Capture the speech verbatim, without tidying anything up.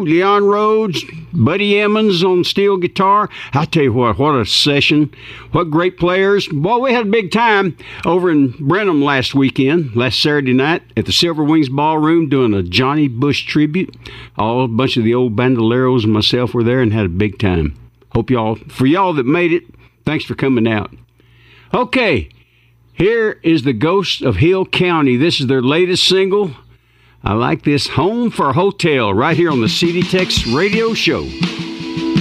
Leon Rhodes, Buddy Emmons on steel guitar. I tell you what, what a session. What great players. Boy, we had a big time over in Brenham last weekend, last Saturday night at the Silver Wings Ballroom doing a Johnny Bush tribute. All a bunch of the old bandoleros and myself were there and had a big time. Hope y'all, for y'all that made it, thanks for coming out. Okay, here is the Ghosts of Hill County. This is their latest single. I like this, Home for Hotel, right here on the C D Tex Radio Show.